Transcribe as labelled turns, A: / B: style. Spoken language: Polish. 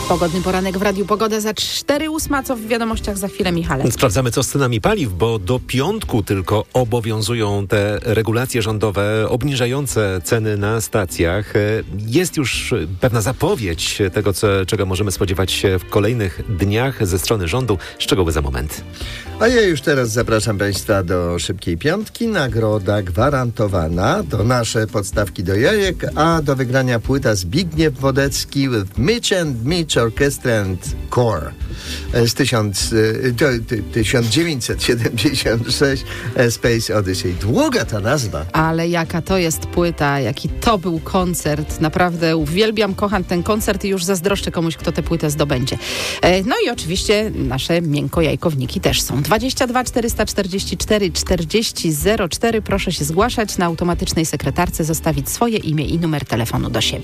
A: Pogodny poranek w Radiu Pogoda za 4:08, co w wiadomościach za chwilę, Michale.
B: Sprawdzamy, co z cenami paliw, bo do piątku tylko obowiązują te regulacje rządowe obniżające ceny na stacjach. Jest już pewna zapowiedź tego, czego możemy spodziewać się w kolejnych dniach ze strony rządu. Szczegóły za moment.
C: A ja już teraz zapraszam Państwa do szybkiej piątki. Nagroda gwarantowana. To nasze podstawki do jajek, a do wygrania płyta Zbigniew Wodecki with Mitch and Mitch Orchestra and Core z 1976 Space Odyssey. Długa ta nazwa.
A: Ale jaka to jest płyta, jaki to był koncert. Naprawdę uwielbiam, kocham ten koncert i już zazdroszczę komuś, kto tę płytę zdobędzie. No i oczywiście nasze miękkojajkowniki też są. 22 444 40 04. Proszę się zgłaszać, na automatycznej sekretarce zostawić swoje imię i numer telefonu do siebie.